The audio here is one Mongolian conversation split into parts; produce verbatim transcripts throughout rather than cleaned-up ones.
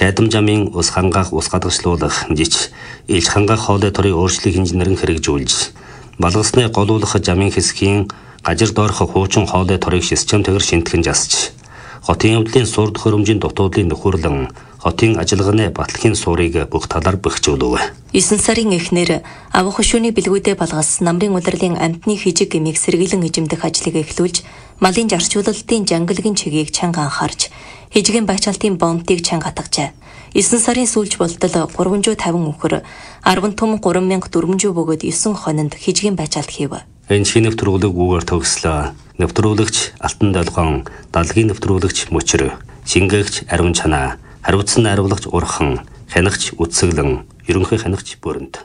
Шайдам жамын ус хангаах, ус гадагшлуулах жич илж хангаах хоолой торыг өөрчлөх инженерийн хэрэгжүүлж балгасны голуулах жамын хэсгийн гажир доорох хуучин хоолой торыг систем тэгэр шинтгэн жасж хотын явдлын сурд хөрөмжийн дутуудлын нөхөрлөн хотын ажиллагааны батлагын суурийг бүх талаар бэхжүүлв. Есөн сарын эхнэр авах хөшөөний бэлгүүдээ балгас намрын удирлын амтны хижиг гэмийг сэргийлэн эжимдэх ажлыг эхлүүлж малын жарчуулалтын жангалгийн чигийг чанга анхаарч хижигийн багчаалтын бомбтыг чанга хатгажээ. Есөн сарын сүүлч болтол гурван зуун тавин өхөр арван том гурван мянга дөрвөн зуун бөгөөд есөн хононд хижигийн багчаалт хийв. Энэ шинэ нэвтрүүлэг үгээр төгслөө. Нэвтрүүлэгч Алтан Долгоон, Далгийн нэвтрүүлэгч Мөчр, Шингээгч Ариун Чанаа, хариуцсан найруулагч Урхан, хянагч Үтсэглэн, ерөнхий хянагч Бүрэнт.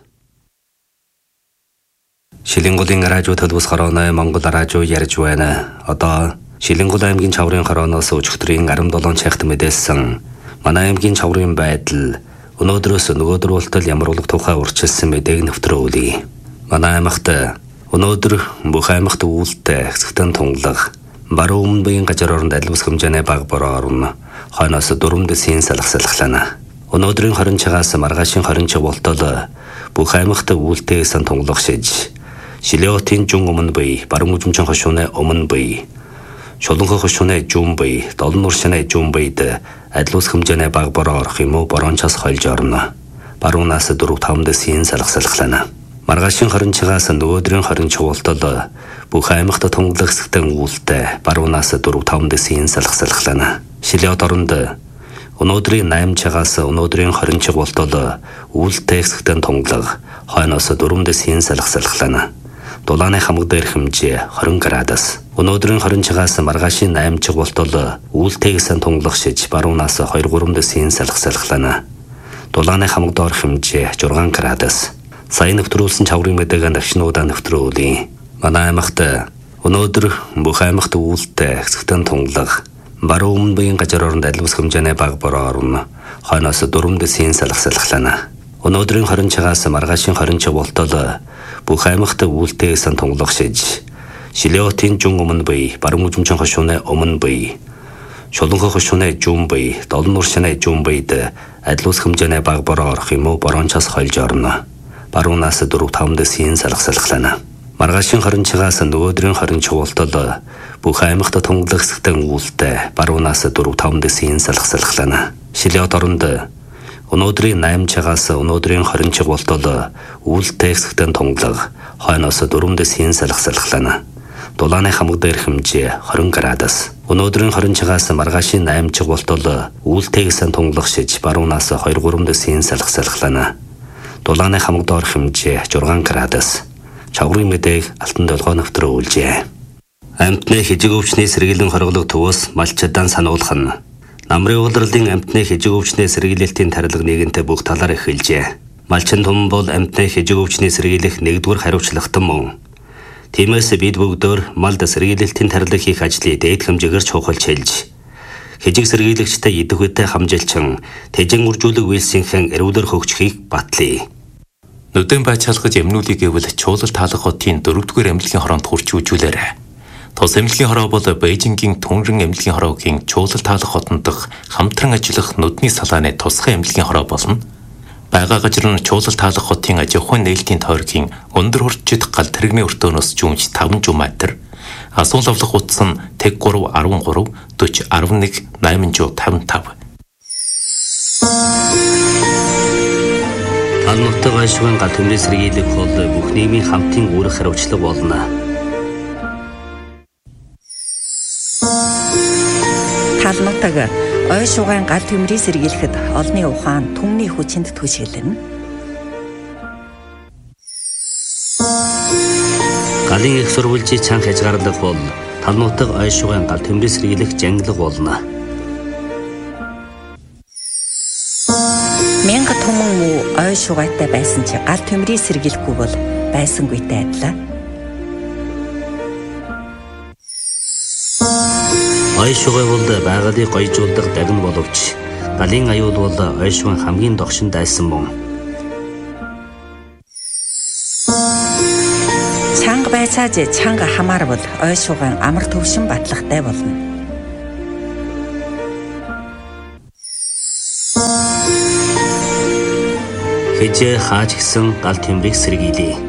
Шилэнгулын радио төлөвс хорооны Монгол радио ярьж байна. Одоо Шилэнгул аймгийн Чаврын хорооноос өчигдрийн арван цагт мэдээлсэн манай аймгийн Чаврын байдал өнөөдрөөс нөгөөдөр болтол ямар улаг тухай урьдчилсан мэдээг нэвтрүүлье. Манай аймагт өнөөдөр бүх аймагт үүлтэй хэсэгтэн тунгалаг баруун өмнө буян газар оронд аливас хэмжээний баг бороо орно. Хойноос дөрвөн дэсийн салхасалхлана. Өнөөдрийн хорин цагаас маргаашийн хорин цаг болтол бүх аймагт үүлтэй сан тунгалаг шиж Шилэотын жун өмнө буй баруун үзмчин хошууны өмнө буй Шулунхо хошууны жун буй Долон уршины жун буйд аливас хэмжээний баг бороо орох юм уу бороончаас хольж орно. Баруунаас дөрөв таван дэсийн салхасалхлана. Маргаашийн хорин цагаас нөгөөдрийн хорин цаг болтол бүх аймагт тунгалаг хэсэгтэн үүлтэй баруунаас дөрөв таван дэсийн салхасалхлана. Шилэот оронд өнөөдрийн найман цагаас өнөөдрийн хорин цаг болтол үүлтэй хэсэгтэн тунгалаг хойноос дөрвөн дэсийн салхасалхлана. Дулааны хамаг дээр хэмжээ двадцать градус. Өнөөдрийн хорин цагаас маргаашийн найман цаг болтол үүлтэй хэсэгтэн тунгалаг шиж баруунаас two three дэсийн салхасалхлана. Дулааны хамаг доор хэмжээ six градус. Сайн нэвтрүүлсэн Чаврын мэдээг навшнуудаа нэвтрүүлье. Манай аймагт өнөөдөр бүх аймагт үүлтэй хэсэгтэн тунгалаг баруун өмнө буян газар оронд аливас хэмжээний баг бороо орно. Хойноос дөрвөн дэсийн салхасалхлана. Өнөөдрийн хорин цагаас маргаашийн хорин цаг болтол бүх аймагт үүлтэй сан тунгалаг шиж Шилэотын жун өмнө буй баруун үзмчин хошууны өмнө буй Шулунхо хошууны жун буй Долон уршины жун буйд аливас хэмжээний баг бороо орох юм уу бороончаас хольж орно. Баруунаас дөрөв таван дэсийн салхасалхлана. Маргаашийн хорин цагаас нөгөөдрийн хорин цаг болтол бүх аймагт тунгалаг хэсэгтэн үүлтэй баруунаас дөрөв таван дэсийн салхасалхлана. Шилэот оронд өнөөдрийн найман цагаас өнөөдрийн хорин цаг болтол үүлтэй хэсэгтэн тунгалаг хойноос дөрвөн дэсийн салхасалхлана. Дулааны хамаг дээр хэмжээ twenty градус. Өнөөдрийн хорин цагаас маргаашийн найман цаг болтол үүлтэй хэсэгтэн тунгалаг шиж баруунаас two three дэсийн салхасалхлана. Дулааны хамаг доор хэмжээ six градус. Чаврын мэдээг Алтан Долгоон нэвтрүүлжээ. Амтны хижиг өвчний сэргийлэн хорголог төвөөс малчдaan сануулах нь намрын улирлын амтны хижиг өвчний сэргийлэлтийн тарлаг нэгэнтээ бүх талаар эхэлжээ. Малчин том бол амтны хижиг өвчний сэргийлэх нэгдүгээр хариуцлагатай мөн. Тиймээс бид бүгдөө малд сэргийлэлтийн тарлаг хийх ажлыг дээд хэмжээгээр чухалж хэлж хижиг сэргийлэгчтэй идэх үедээ хамжилчин тэжин үржүүлэг үйлсийнхэн эрүүлэр хөгжихийг батлая. Нүдэн байцаалгаж эмнүүлийг гэвэл чуулал таалах хотын дөрөвдүгээр эмнэлгийн хороонд хурч үжүүлээрэ. Тус эмнэлгийн хороо бол Бээжингийн Түнрэн эмнэлгийн хороогийн чуулал таалах хотод дах хамтран ажиллах нүдний салааны тусгай эмнэлгийн хороо болно. Бага газар нь чуулал таалах хотын аж ахуйн нээлтийн тойргийн өндөр хурцчид гал тэрэгний өртөөнөөс жүүмж five метр, асуул авлах утас нь тэг three thirteen forty eleven eight fifty-five. Алнутай гайшгүй гал төмрийн сэргийлэх бол бүх нийгмийн хамтын үүрэг хариуцлага болно. Талнутаг ой шугайн гал төмрийн сэргийлэхэд олны ухаан түмний хүчинд түшиглэнэ. Галын их сурвалжийн чанга хязгаарлах бол талнутаг ой шугайн гал төмрийн сэргийлэх жангалаг болно. Мянга түмэн муу ой шугайтай байсан чи гал төмрийн сэргийлэхгүй бол байсангүйтэй адилаа. Ой шугай бол байгалыг гоёжуулдаг дагна боловч галын аюул бол ой шугайн хамгийн догшин дайсан мөн. Чанга байцааж чанга хамаарвал ой шугайн амар төвшин батлагтай болно. Хэжээ хааж гисэн гал тэмрийг сэргийлье.